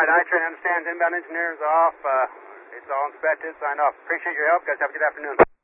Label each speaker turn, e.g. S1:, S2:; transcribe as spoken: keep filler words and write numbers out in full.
S1: right, I train understands inbound engineers off. Uh, it's all inspected, signed off. Appreciate your help, guys. Have a good afternoon.